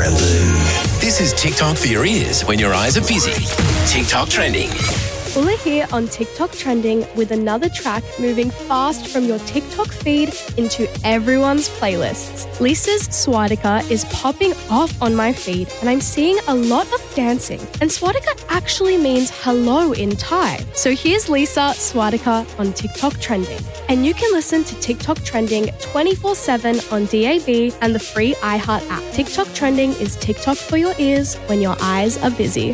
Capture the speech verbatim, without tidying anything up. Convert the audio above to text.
Taboo. This is TikTok for your ears when your eyes are busy. TikTok trending. We're here on TikTok Trending with another track moving fast from your TikTok feed into everyone's playlists. Lisa's Swadika is popping off on my feed and I'm seeing a lot of dancing. And Swadika actually means hello in Thai. So here's Lisa Swadika on TikTok Trending. And you can listen to TikTok Trending twenty-four seven on D A B and the free iHeart app. TikTok Trending is TikTok for your ears when your eyes are busy.